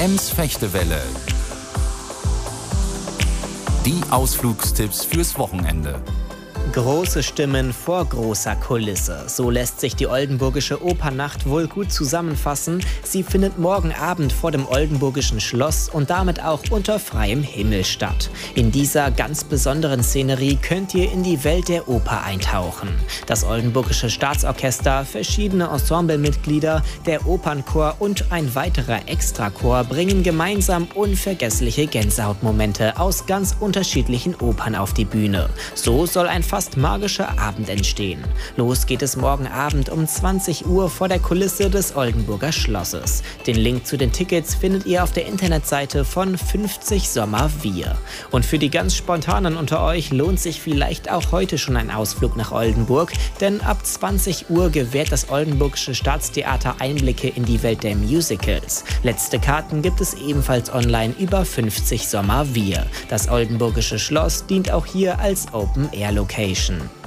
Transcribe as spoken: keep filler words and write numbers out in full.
Ems-Fechtewelle. Die Ausflugstipps fürs Wochenende. Große Stimmen vor großer Kulisse. So lässt sich die Oldenburgische Opernnacht wohl gut zusammenfassen. Sie findet morgen Abend vor dem Oldenburgischen Schloss und damit auch unter freiem Himmel statt. In dieser ganz besonderen Szenerie könnt ihr in die Welt der Oper eintauchen. Das Oldenburgische Staatsorchester, verschiedene Ensemblemitglieder, der Opernchor und ein weiterer Extrachor bringen gemeinsam unvergessliche Gänsehautmomente aus ganz unterschiedlichen Opern auf die Bühne. So soll ein fast magischer Abend entstehen. Los geht es morgen Abend um zwanzig Uhr vor der Kulisse des Oldenburger Schlosses. Den Link zu den Tickets findet ihr auf der Internetseite von fünfzig Sommer Wir. Und für die ganz Spontanen unter euch lohnt sich vielleicht auch heute schon ein Ausflug nach Oldenburg, denn ab zwanzig Uhr gewährt das Oldenburgische Staatstheater Einblicke in die Welt der Musicals. Letzte Karten gibt es ebenfalls online über fünfzig Sommer Wir. Das Oldenburgische Schloss dient auch hier als Open-Air-Location.